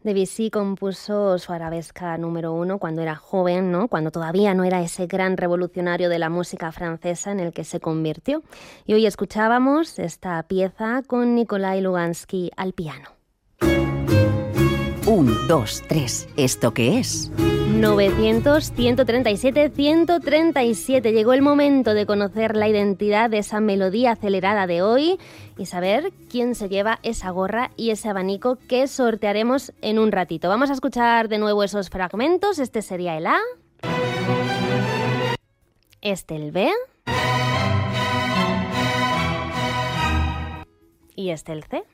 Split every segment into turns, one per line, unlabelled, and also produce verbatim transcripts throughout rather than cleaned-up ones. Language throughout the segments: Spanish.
Debussy compuso su arabesca número uno cuando era joven, ¿no? Cuando todavía no era ese gran revolucionario de la música francesa en el que se convirtió. Y hoy escuchábamos esta pieza con Nikolai Lugansky al piano.
Un, dos, tres. ¿Esto qué es?
novecientos, ciento treinta y siete, ciento treinta y siete. Llegó el momento de conocer la identidad de esa melodía acelerada de hoy y saber quién se lleva esa gorra y ese abanico que sortearemos en un ratito. Vamos a escuchar de nuevo esos fragmentos. Este sería el A. Este el B. Y este el C.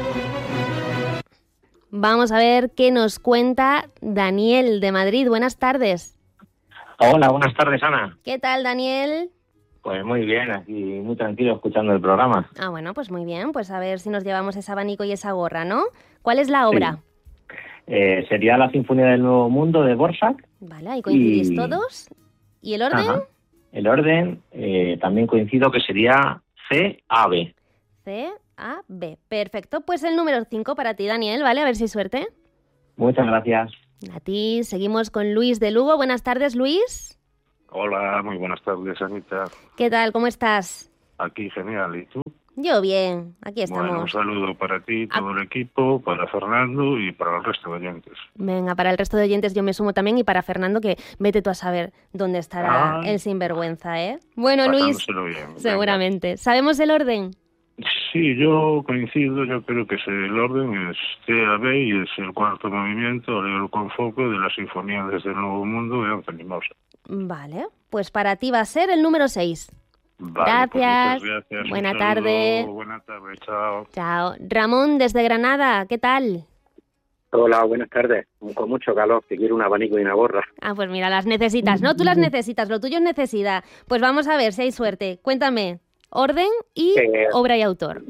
Vamos a ver qué nos cuenta Daniel de Madrid. Buenas tardes.
Hola, buenas tardes, Ana.
¿Qué tal, Daniel?
Pues muy bien, aquí muy tranquilo escuchando el programa.
Ah, bueno, pues muy bien. Pues a ver si nos llevamos ese abanico y esa gorra, ¿no? ¿Cuál es la obra?
Sí. Eh, sería la Sinfonía del Nuevo Mundo de Dvořák.
Vale, ahí coincidís y... todos. ¿Y el orden?
Ajá. El orden eh, también coincido que sería C A B.
C A B. Perfecto. Pues el número cinco para ti, Daniel, ¿vale? A ver si hay suerte.
Muchas gracias.
A ti. Seguimos con Luis de Lugo. Buenas tardes, Luis.
Hola, muy buenas tardes, Anita.
¿Qué tal? ¿Cómo estás?
Aquí, genial. ¿Y tú?
Yo bien. Aquí estamos.
Bueno, un saludo para ti, todo el equipo, para Fernando y para el resto de oyentes.
Venga, para el resto de oyentes yo me sumo también y para Fernando, que vete tú a saber dónde estará
ah,
el sinvergüenza, ¿eh? Bueno, Luis,
bien.
seguramente. Venga. ¿Sabemos el orden?
Sí, yo coincido, yo creo que es el orden es C A B y es el cuarto movimiento, Alegro con foco, de la Sinfonía desde el Nuevo Mundo de Anthony Mauser.
Vale, pues para ti va a ser el número seis.
Vale,
gracias.
Pues gracias.
Buena tarde.
Buena tarde, chao.
Chao. Ramón, desde Granada, ¿qué tal?
Hola, buenas tardes. Con mucho calor, que quiero un abanico y una gorra.
Ah, pues mira, las necesitas. No, tú las necesitas, lo tuyo es necesidad. Pues vamos a ver si hay suerte. Cuéntame, orden y eh, obra y autor.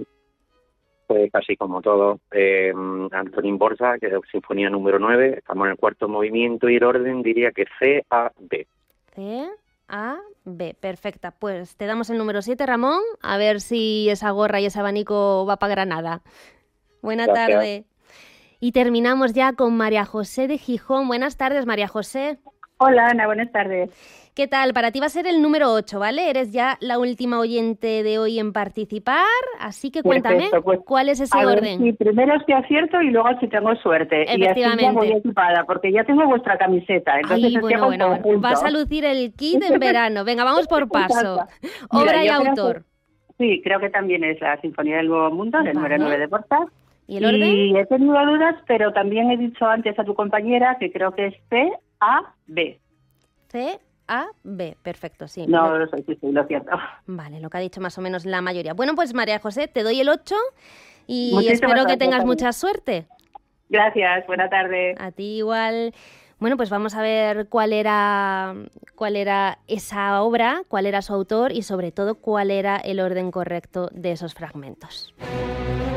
Pues casi como todo. Eh, Antonín Dvořák, que es Sinfonía número nueve. Estamos en el cuarto movimiento y el orden diría que C A B.
C A B, perfecta. Pues te damos el número siete, Ramón, a ver si esa gorra y ese abanico va para Granada. Buena
Gracias.
tarde. Y terminamos ya con María José de Gijón. Buenas tardes, María José.
Hola, Ana, buenas tardes.
¿Qué tal? Para ti va a ser el número ocho, ¿vale? Eres ya la última oyente de hoy en participar, así que cuéntame,
Perfecto, pues,
¿cuál es ese
a
orden?
Ver, si primero es que acierto y luego si tengo suerte.
Efectivamente.
Y así ya voy equipada, porque ya tengo vuestra camiseta. Entonces
Ay, bueno, bueno, bueno. Vas a lucir el kit en verano. Venga, vamos por paso. Obra Mira, y autor.
Que, sí, creo que también es la Sinfonía del Nuevo Mundo, del número nueve de Dvořák.
¿Y el orden?
Y he tenido dudas, pero también he dicho antes a tu compañera que creo que es C A B.
C A B, perfecto, sí.
No, lo sé, sí, sí, lo cierto.
Vale, lo que ha dicho más o menos la mayoría. Bueno, pues María José, te doy el ocho y
Muchísimas
espero que
gracias,
tengas
también.
mucha suerte.
Gracias, buena tarde.
A ti igual. Bueno, pues vamos a ver cuál era, cuál era esa obra, cuál era su autor y sobre todo cuál era el orden correcto de esos fragmentos.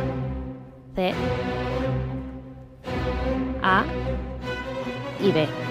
C, A y B.